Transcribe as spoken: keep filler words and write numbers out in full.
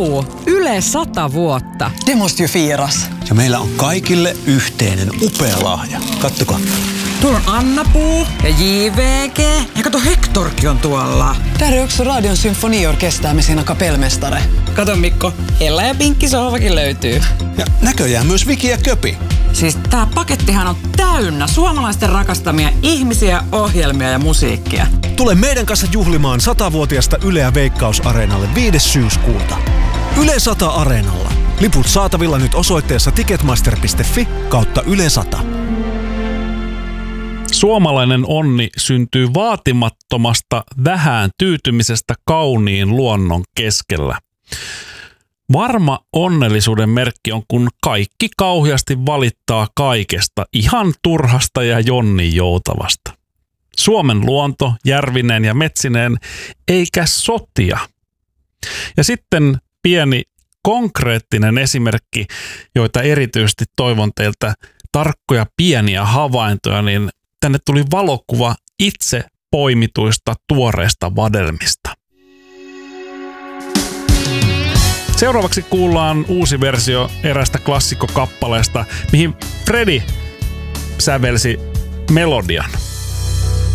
Vau! Yle sata vuotta. Det måste ju firas. Ja meillä on kaikille yhteinen upea lahja. Kattokaa. Tuolla on Anna-Puu ja J V G. Ja kato, Hectorkin on tuolla. Där är också Radion symfoniorkester med sina kapellmästare. Kato Mikko, Ella ja Pinkki sohvakin löytyy. Ja näköjään myös Viki ja Köpi. Siis tää pakettihan on täynnä suomalaisten rakastamia ihmisiä, ohjelmia ja musiikkia. Tule meidän kanssa juhlimaan satavuotiasta Yleä Veikkaus-areenalle viides syyskuuta. Yle sata Areenalla. Liput saatavilla nyt osoitteessa ticketmaster piste fi kautta Yle sata. Suomalainen onni syntyy vaatimattomasta vähään tyytymisestä kauniin luonnon keskellä. Varma onnellisuuden merkki on, kun kaikki kauheasti valittaa kaikesta, ihan turhasta ja jonnin joutavasta. Suomen luonto, järvineen ja metsineen, eikä sotia. Ja sitten pieni konkreettinen esimerkki, joita erityisesti toivon teiltä tarkkoja pieniä havaintoja, niin tänne tuli valokuva itse poimituista tuoreista vadelmista. Seuraavaksi kuullaan uusi versio erästä klassikkokappaleesta, mihin Fredi sävelsi melodian.